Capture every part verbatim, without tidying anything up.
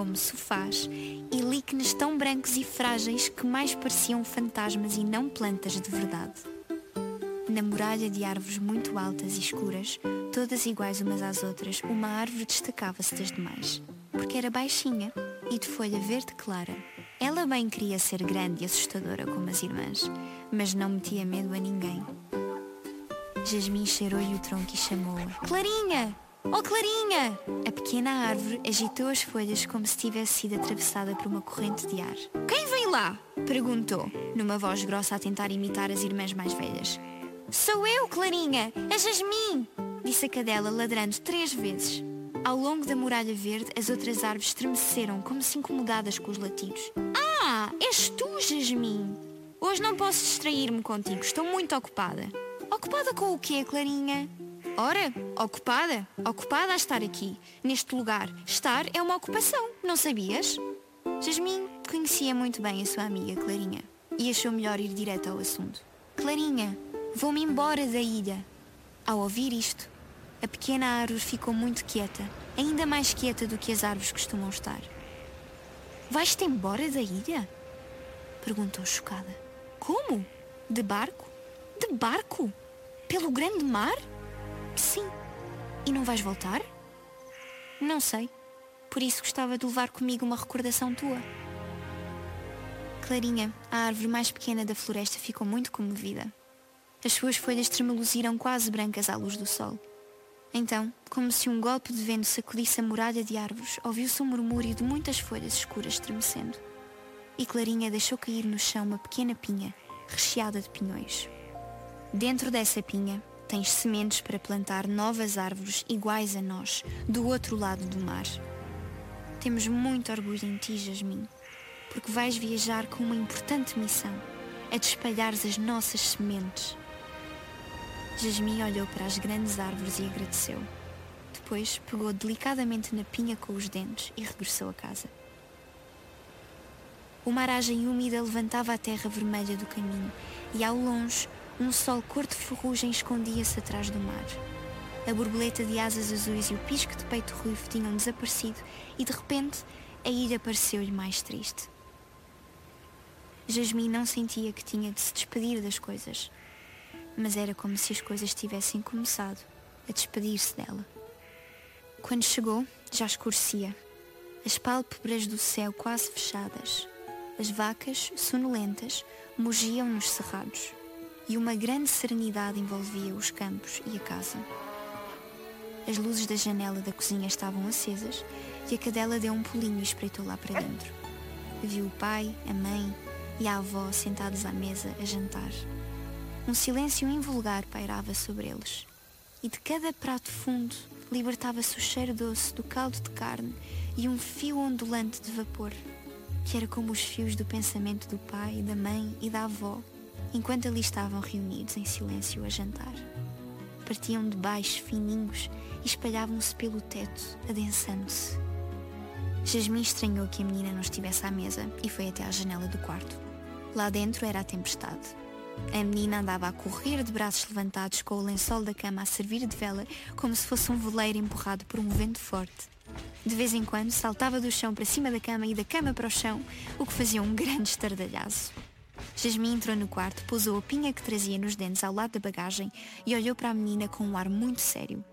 como sofás e líquenes tão brancos e frágeis que mais pareciam fantasmas e não plantas de verdade. Na muralha de árvores muito altas e escuras, todas iguais umas às outras, uma árvore destacava-se das demais, porque era baixinha e de folha verde clara. Ela bem queria ser grande e assustadora como as irmãs, mas não metia medo a ninguém. Jasmim cheirou-lhe o tronco e chamou-a: Clarinha! Oh Clarinha! A pequena árvore agitou as folhas como se tivesse sido atravessada por uma corrente de ar. Quem vem lá? Perguntou, numa voz grossa a tentar imitar as irmãs mais velhas. Sou eu, Clarinha! A Jasmim! Disse a cadela, ladrando três vezes. Ao longo da muralha verde, as outras árvores estremeceram, como se incomodadas com os latidos. Ah, és tu, Jasmim! Hoje não posso distrair-me contigo, estou muito ocupada. Ocupada com o quê, Clarinha? Ora, ocupada, ocupada a estar aqui, neste lugar. Estar é uma ocupação, não sabias? Jasmim conhecia muito bem a sua amiga Clarinha e achou melhor ir direto ao assunto. Clarinha, vou-me embora da ilha. Ao ouvir isto, a pequena árvore ficou muito quieta, ainda mais quieta do que as árvores costumam estar. Vais-te embora da ilha? Perguntou chocada. Como? De barco? De barco? Pelo grande mar? Sim. E não vais voltar? Não sei. Por isso gostava de levar comigo uma recordação tua. Clarinha, a árvore mais pequena da floresta, ficou muito comovida. As suas folhas tremeluziram quase brancas à luz do sol. Então, como se um golpe de vento sacudisse a muralha de árvores, ouviu-se um murmúrio de muitas folhas escuras estremecendo. E Clarinha deixou cair no chão uma pequena pinha, recheada de pinhões. Dentro dessa pinha, tens sementes para plantar novas árvores iguais a nós, do outro lado do mar. Temos muito orgulho em ti, Jasmim, porque vais viajar com uma importante missão, a de espalhares as nossas sementes. Jasmim olhou para as grandes árvores e agradeceu. Depois pegou delicadamente na pinha com os dentes e regressou a casa. Uma aragem úmida levantava a terra vermelha do caminho e, ao longe, um sol cor de ferrugem escondia-se atrás do mar. A borboleta de asas azuis e o pisco de peito ruivo tinham desaparecido e, de repente, a ilha pareceu-lhe mais triste. Jasmim não sentia que tinha de se despedir das coisas, mas era como se as coisas tivessem começado a despedir-se dela. Quando chegou, já escurecia, as pálpebras do céu quase fechadas, as vacas, sonolentas, mugiam nos cerrados e uma grande serenidade envolvia os campos e a casa. As luzes da janela da cozinha estavam acesas e a cadela deu um pulinho e espreitou lá para dentro. Viu o pai, a mãe e a avó sentados à mesa a jantar. Um silêncio invulgar pairava sobre eles, e de cada prato fundo libertava-se o cheiro doce do caldo de carne e um fio ondulante de vapor, que era como os fios do pensamento do pai, da mãe e da avó, enquanto ali estavam reunidos em silêncio a jantar. Partiam de baixo fininhos e espalhavam-se pelo teto, adensando-se. Jasmim estranhou que a menina não estivesse à mesa e foi até à janela do quarto. Lá dentro era a tempestade. A menina andava a correr de braços levantados com o lençol da cama a servir de vela como se fosse um veleiro empurrado por um vento forte. De vez em quando saltava do chão para cima da cama e da cama para o chão, o que fazia um grande estardalhaço. Jasmim entrou no quarto, pousou a pinha que trazia nos dentes ao lado da bagagem e olhou para a menina com um ar muito sério.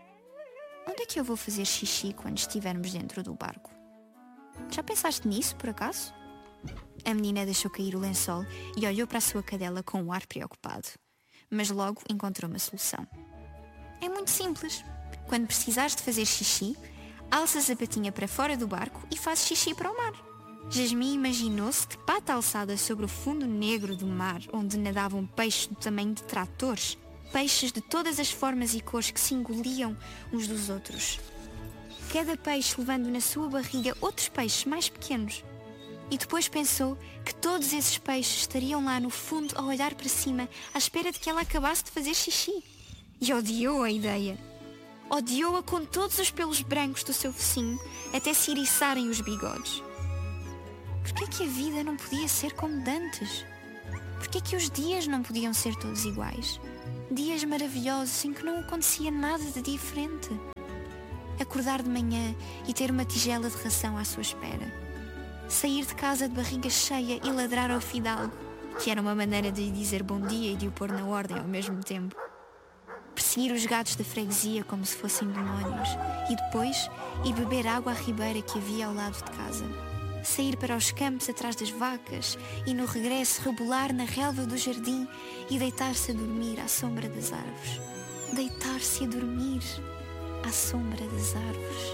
Onde é que eu vou fazer xixi quando estivermos dentro do barco? Já pensaste nisso, por acaso? A menina deixou cair o lençol e olhou para a sua cadela com um ar preocupado. Mas logo encontrou uma solução. É muito simples. Quando precisares de fazer xixi, alças a patinha para fora do barco e fazes xixi para o mar. Jasmim imaginou-se de pata alçada sobre o fundo negro do mar, onde nadavam peixes do tamanho de tratores, peixes de todas as formas e cores que se engoliam uns dos outros. Cada peixe levando na sua barriga outros peixes mais pequenos. E depois pensou que todos esses peixes estariam lá no fundo a olhar para cima, à espera de que ela acabasse de fazer xixi. E odiou a ideia. Odiou-a com todos os pelos brancos do seu focinho, até se eriçarem os bigodes. Porquê é que a vida não podia ser como dantes? Porquê é que os dias não podiam ser todos iguais? Dias maravilhosos em que não acontecia nada de diferente. acordar de manhã e ter uma tigela de ração à sua espera. Sair de casa de barriga cheia e ladrar ao fidalgo, que era uma maneira de lhe dizer bom dia e de o pôr na ordem ao mesmo tempo. Perseguir os gatos da freguesia como se fossem demónios e depois ir beber água à ribeira que havia ao lado de casa. Sair para os campos atrás das vacas e no regresso rebolar na relva do jardim e deitar-se a dormir à sombra das árvores. Deitar-se a dormir à sombra das árvores.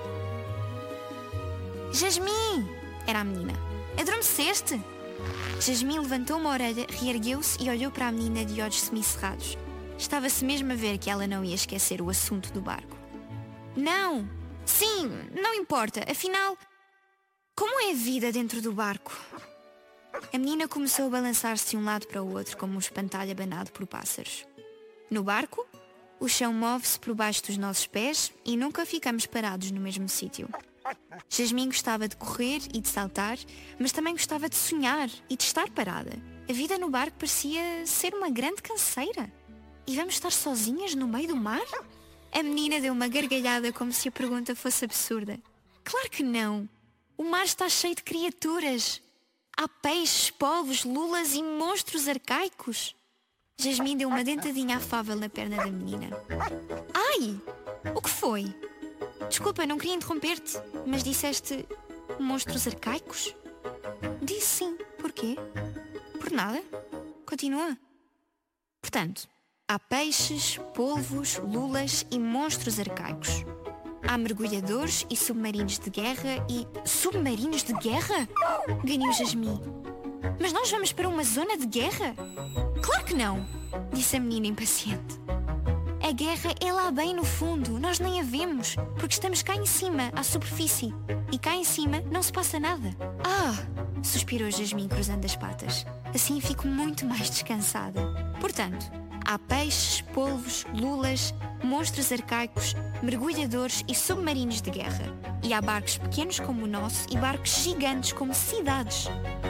Jasmim! Era a menina. Adormeceste? Jasmim levantou uma orelha, reergueu-se e olhou para a menina de olhos semicerrados. Estava-se mesmo a ver que ela não ia esquecer o assunto do barco. Não! Sim, não importa. Afinal, como é a vida dentro do barco? A menina começou a balançar-se de um lado para o outro como um espantalho abanado por pássaros. No barco, o chão move-se por baixo dos nossos pés e nunca ficamos parados no mesmo sítio. Jasmim gostava de correr e de saltar, mas também gostava de sonhar e de estar parada. A vida no barco parecia ser uma grande canseira. E vamos estar sozinhas no meio do mar? A menina deu uma gargalhada como se a pergunta fosse absurda. Claro que não! O mar está cheio de criaturas. Há peixes, polvos, lulas e monstros arcaicos. Jasmim deu uma dentadinha afável na perna da menina. Ai! O que foi? Desculpa, não queria interromper-te, mas disseste monstros arcaicos? Disse sim. Porquê? Por nada. Continua. Portanto, há peixes, polvos, lulas e monstros arcaicos. Há mergulhadores e submarinos de guerra e... Submarinos de guerra? Ganhou Jasmim. Mas nós vamos para uma zona de guerra? Claro que não, disse a menina impaciente. A guerra é lá bem no fundo, nós nem a vemos, porque estamos cá em cima, à superfície. E cá em cima não se passa nada. Ah, suspirou Jasmim cruzando as patas. Assim fico muito mais descansada. Portanto, há peixes, polvos, lulas, monstros arcaicos, mergulhadores e submarinos de guerra. E há barcos pequenos como o nosso e barcos gigantes como cidades.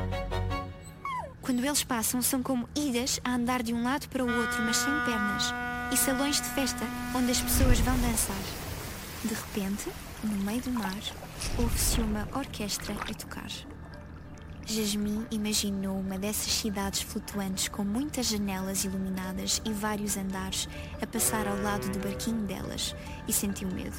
Quando eles passam, são como ilhas a andar de um lado para o outro, mas sem pernas. E salões de festa onde as pessoas vão dançar. De repente, no meio do mar, ouve-se uma orquestra a tocar. Jasmim imaginou uma dessas cidades flutuantes com muitas janelas iluminadas e vários andares a passar ao lado do barquinho delas e sentiu medo.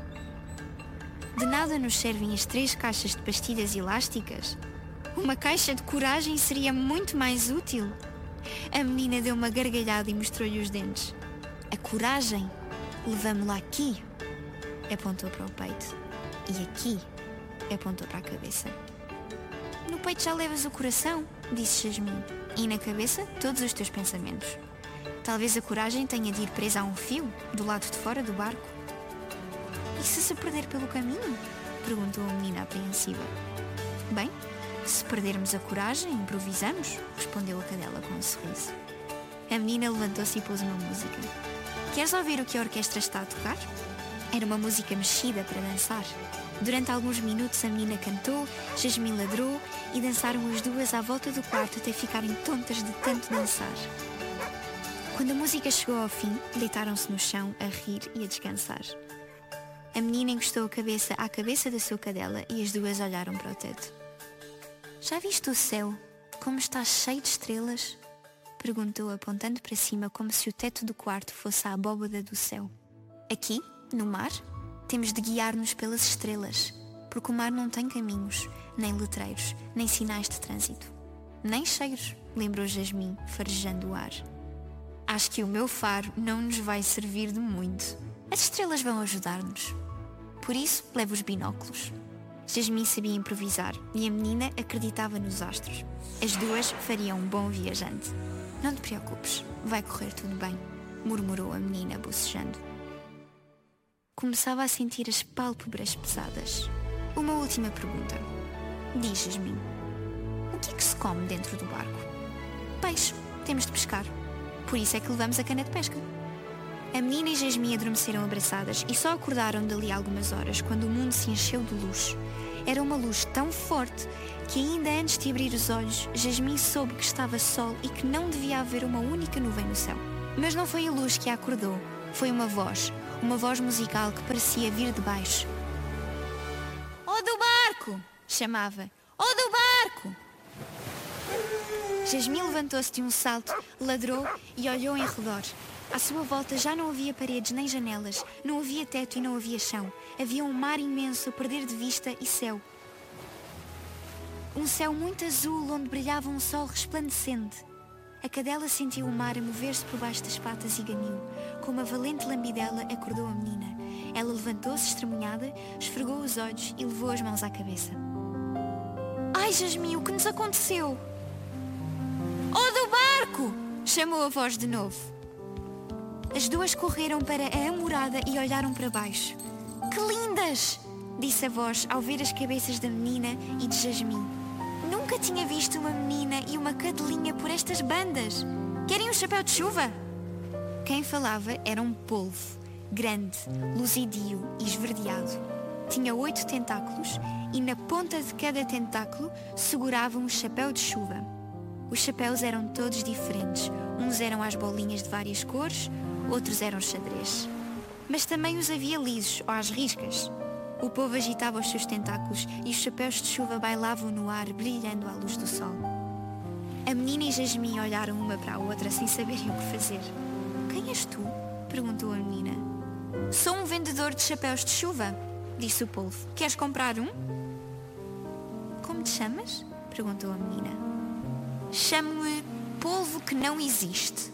De nada nos servem as três caixas de pastilhas elásticas? Uma caixa de coragem seria muito mais útil. A menina deu uma gargalhada e mostrou-lhe os dentes. A coragem levamo-la aqui. Apontou para o peito. E aqui apontou para a cabeça. No peito já levas o coração, disse Jasmim. E na cabeça todos os teus pensamentos. Talvez a coragem tenha de ir presa a um fio do lado de fora do barco. E se se perder pelo caminho? Perguntou a menina apreensiva. Bem, se perdermos a coragem, improvisamos, respondeu a cadela com um sorriso. A menina levantou-se e pôs uma música. Queres ouvir o que a orquestra está a tocar? Era uma música mexida para dançar. Durante alguns minutos a menina cantou, Jasmim ladrou e dançaram as duas à volta do quarto até ficarem tontas de tanto dançar. Quando a música chegou ao fim, deitaram-se no chão a rir e a descansar. A menina encostou a cabeça à cabeça da sua cadela e as duas olharam para o teto. Já viste o céu? Como está cheio de estrelas? Perguntou apontando para cima como se o teto do quarto fosse a abóbada do céu. Aqui, no mar, temos de guiar-nos pelas estrelas, porque o mar não tem caminhos, nem letreiros, nem sinais de trânsito. Nem cheiros, lembrou Jasmim, farejando o ar. Acho que o meu faro não nos vai servir de muito. As estrelas vão ajudar-nos. Por isso, levo os binóculos. Jasmim sabia improvisar e a menina acreditava nos astros. As duas fariam um bom viajante. Não te preocupes, vai correr tudo bem, murmurou a menina bocejando. Começava a sentir as pálpebras pesadas. Uma última pergunta. Diz, Jasmim, o que é que se come dentro do barco? Peixe, temos de pescar. Por isso é que levamos a cana de pesca. A menina e Jasmim adormeceram abraçadas e só acordaram dali a algumas horas quando o mundo se encheu de luz. Era uma luz tão forte que ainda antes de abrir os olhos, Jasmim soube que estava sol e que não devia haver uma única nuvem no céu. Mas não foi a luz que a acordou, foi uma voz, uma voz musical que parecia vir de baixo. "Oh, do barco!" chamava. "Oh, do barco!" Jasmine levantou-se de um salto, ladrou e olhou em redor. À sua volta já não havia paredes nem janelas, não havia teto e não havia chão. Havia um mar imenso a perder de vista e céu. Um céu muito azul onde brilhava um sol resplandecente. A cadela sentiu o mar a mover-se por baixo das patas e ganiu. Com uma valente lambidela acordou a menina. Ela levantou-se estremunhada, esfregou os olhos e levou as mãos à cabeça. "Ai, Jasmine, o que nos aconteceu?" "Oh, do barco!" chamou a voz de novo. As duas correram para a amorada e olharam para baixo. "Que lindas!" disse a voz ao ver as cabeças da menina e de Jasmine. "Nunca tinha visto uma menina e uma cadelinha por estas bandas. Querem um chapéu de chuva?" Quem falava era um polvo, grande, luzidio e esverdeado. Tinha oito tentáculos e na ponta de cada tentáculo segurava um chapéu de chuva. Os chapéus eram todos diferentes. Uns eram às bolinhas de várias cores, outros eram xadrez. Mas também os havia lisos ou às riscas. O povo agitava os seus tentáculos e os chapéus de chuva bailavam no ar, brilhando à luz do sol. A menina e Jasmine olharam uma para a outra sem saberem o que fazer. "Quem és tu?" perguntou a menina. "Sou um vendedor de chapéus de chuva", disse o polvo. "Queres comprar um?" "Como te chamas?" perguntou a menina. "Chamo-me Polvo que não existe."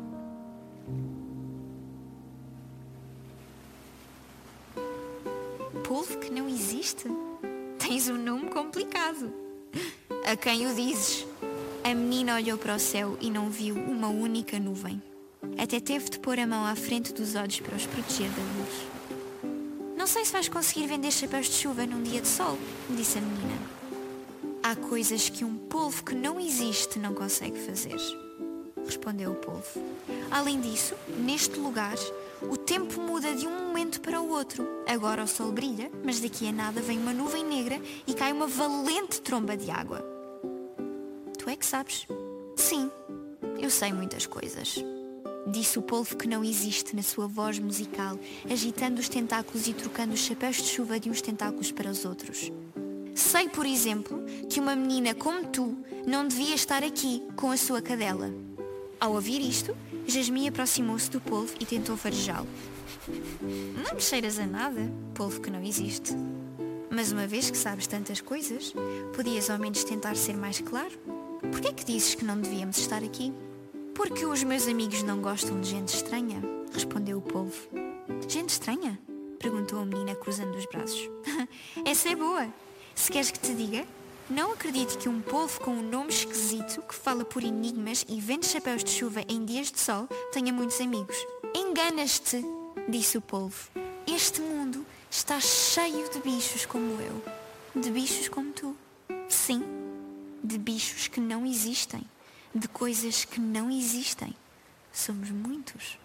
Polvo que não existe? Tens um nome complicado. A quem o dizes? A menina olhou para o céu e não viu uma única nuvem. Até teve de pôr a mão à frente dos olhos para os proteger da luz. "Não sei se vais conseguir vender chapéus de chuva num dia de sol", disse a menina. "Há coisas que um polvo que não existe não consegue fazer", respondeu o polvo. "Além disso, neste lugar, o tempo muda de um momento para o outro. Agora o sol brilha, mas daqui a nada vem uma nuvem negra e cai uma valente tromba de água." "Tu é que sabes?" "Sim, eu sei muitas coisas", disse o polvo que não existe na sua voz musical, agitando os tentáculos e trocando os chapéus de chuva de uns tentáculos para os outros. "Sei, por exemplo, que uma menina como tu não devia estar aqui com a sua cadela." Ao ouvir isto, Jasmine aproximou-se do polvo e tentou farejá-lo. "Não me cheiras a nada, polvo que não existe. Mas uma vez que sabes tantas coisas, podias ao menos tentar ser mais claro. Por que é que dizes que não devíamos estar aqui?" "Porque os meus amigos não gostam de gente estranha", respondeu o polvo. "Gente estranha?" perguntou a menina cruzando os braços. "Essa é boa. Se queres que te diga, não acredito que um polvo com um nome esquisito, que fala por enigmas e vende chapéus de chuva em dias de sol, tenha muitos amigos." "Enganas-te", disse o polvo. "Este mundo está cheio de bichos como eu. De bichos como tu. Sim, de bichos que não existem. De coisas que não existem. Somos muitos."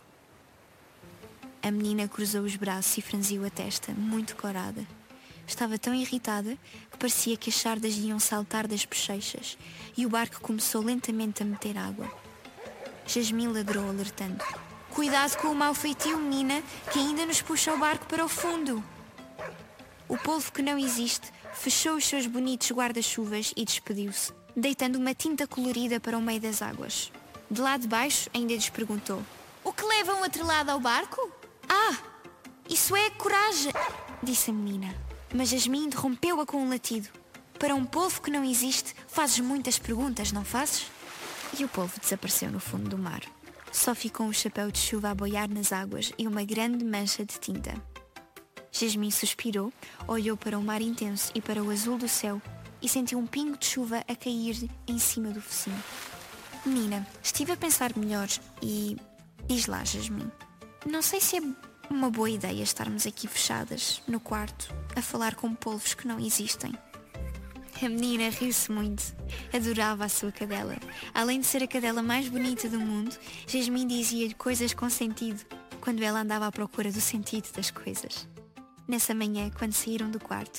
A menina cruzou os braços e franziu a testa, muito corada. Estava tão irritada que parecia que as sardas iam saltar das bochechas e o barco começou lentamente a meter água. Jasmine ladrou alertando. "Cuidado com o mau feitio, menina, que ainda nos puxa o barco para o fundo." O polvo que não existe fechou os seus bonitos guarda-chuvas e despediu-se, deitando uma tinta colorida para o meio das águas. De lá de baixo ainda lhes perguntou: "O que levam atrelado ao barco?" "Ah, isso é coragem", disse a menina. Mas Jasmine interrompeu-a com um latido. "Para um polvo que não existe, fazes muitas perguntas, não fazes?" E o polvo desapareceu no fundo do mar. Só ficou um chapéu de chuva a boiar nas águas e uma grande mancha de tinta. Jasmine suspirou, olhou para o mar intenso e para o azul do céu e sentiu um pingo de chuva a cair em cima do focinho. "Menina, estive a pensar melhor e... diz lá, Jasmine, não sei se é uma boa ideia estarmos aqui fechadas, no quarto, a falar com polvos que não existem." A menina riu-se muito. Adorava a sua cadela. Além de ser a cadela mais bonita do mundo, Jasmine dizia-lhe coisas com sentido, quando ela andava à procura do sentido das coisas. Nessa manhã, quando saíram do quarto,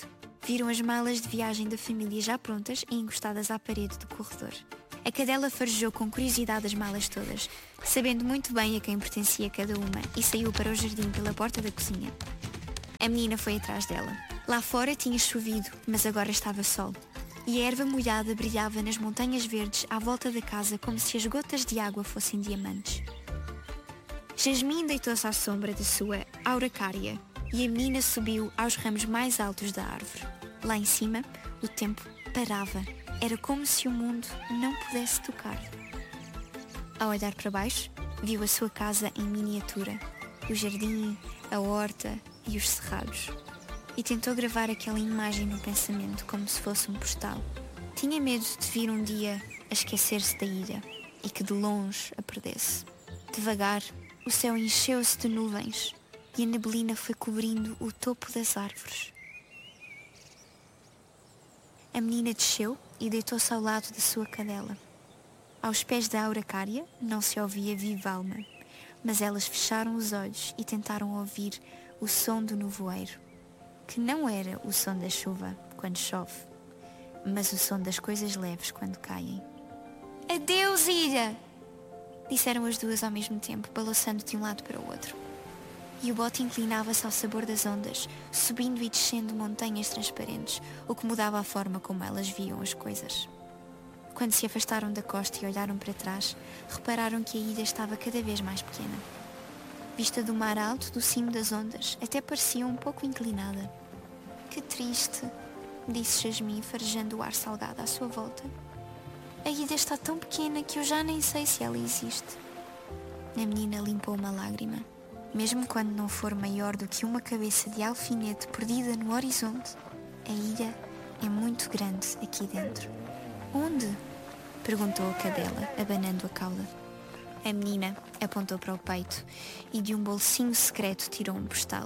viram as malas de viagem da família já prontas e encostadas à parede do corredor. A cadela farejou com curiosidade as malas todas, sabendo muito bem a quem pertencia cada uma, e saiu para o jardim pela porta da cozinha. A menina foi atrás dela. Lá fora tinha chovido, mas agora estava sol, e a erva molhada brilhava nas montanhas verdes à volta da casa como se as gotas de água fossem diamantes. Jasmim deitou-se à sombra da sua auracária e a menina subiu aos ramos mais altos da árvore. Lá em cima, o tempo parava. Era como se o mundo não pudesse tocar. Ao olhar para baixo, viu a sua casa em miniatura, o jardim, a horta e os cerrados. E tentou gravar aquela imagem no pensamento como se fosse um postal. Tinha medo de vir um dia a esquecer-se da ilha e que de longe a perdesse. Devagar, o céu encheu-se de nuvens e a neblina foi cobrindo o topo das árvores. A menina desceu e deitou-se ao lado da sua cadela. Aos pés da auracária não se ouvia viva alma, mas elas fecharam os olhos e tentaram ouvir o som do nevoeiro, que não era o som da chuva quando chove, mas o som das coisas leves quando caem. "Adeus, ilha!" disseram as duas ao mesmo tempo, balançando de um lado para o outro. E o bote inclinava-se ao sabor das ondas, subindo e descendo montanhas transparentes, o que mudava a forma como elas viam as coisas. Quando se afastaram da costa e olharam para trás, repararam que a ilha estava cada vez mais pequena. Vista do mar alto, do cimo das ondas, até parecia um pouco inclinada. "Que triste", disse Jasmim, farejando o ar salgado à sua volta. "A ilha está tão pequena que eu já nem sei se ela existe." A menina limpou uma lágrima. Mesmo quando não for maior do que uma cabeça de alfinete perdida no horizonte, a ilha é muito grande aqui dentro. "Onde?" perguntou a cadela, abanando a cauda. A menina apontou para o peito e de um bolsinho secreto tirou um postal.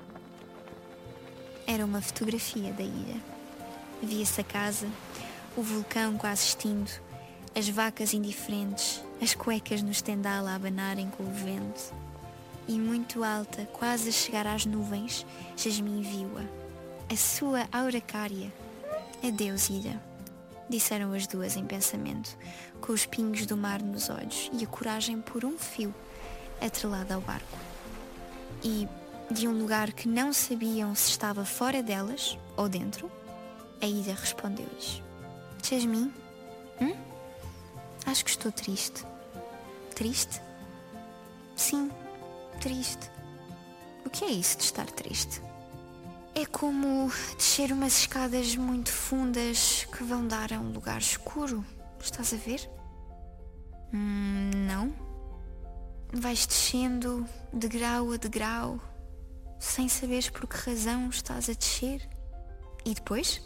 Era uma fotografia da ilha. Via-se a casa, o vulcão quase extinto, as vacas indiferentes, as cuecas no estendal a abanarem com o vento. E muito alta, quase a chegar às nuvens, Jasmim viu-a. A sua auracária. "Adeus, ilha", disseram as duas em pensamento, com os pingos do mar nos olhos e a coragem por um fio atrelada ao barco. E, de um lugar que não sabiam se estava fora delas ou dentro, a ilha respondeu-lhes: "Jasmim? Hum? Acho que estou triste." "Triste?" "Sim, triste." "O que é isso de estar triste?" "É como descer umas escadas muito fundas que vão dar a um lugar escuro. Estás a ver?" Hum, não. Vais descendo de grau a degrau, sem saberes por que razão estás a descer. E depois?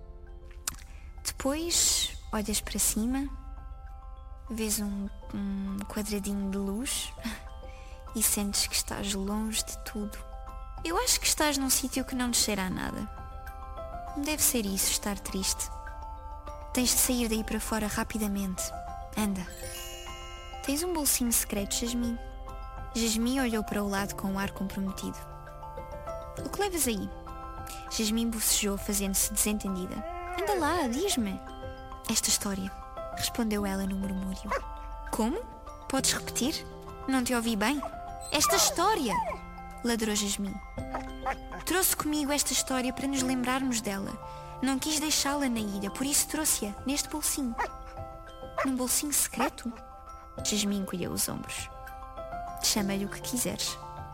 Depois olhas para cima, vês um, um quadradinho de luz e sentes que estás longe de tudo. Eu acho que estás num sítio que não te cheira a nada. Deve ser isso, estar triste. Tens de sair daí para fora rapidamente. Anda. Tens um bolsinho secreto, Jasmim. Jasmim olhou para o lado com um ar comprometido. O que levas aí? Jasmim bocejou, fazendo-se desentendida. Anda lá, diz-me. Esta história, respondeu ela no murmúrio. Como? Podes repetir? Não te ouvi bem. Esta história, ladrou Jasmim. Trouxe comigo esta história para nos lembrarmos dela. Não quis deixá-la na ilha, por isso trouxe-a neste bolsinho. Num bolsinho secreto? Jasmim encolheu os ombros. Chama-lhe o que quiseres.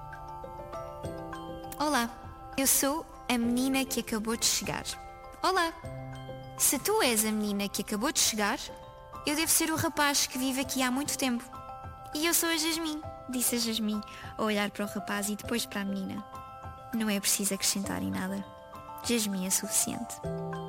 Olá, eu sou a menina que acabou de chegar. Olá, se tu és a menina que acabou de chegar, eu devo ser o rapaz que vive aqui há muito tempo. E eu sou a Jasmim, disse a Jasmim, a olhar para o rapaz e depois para a menina. Não é preciso acrescentar em nada. Jasmim é suficiente.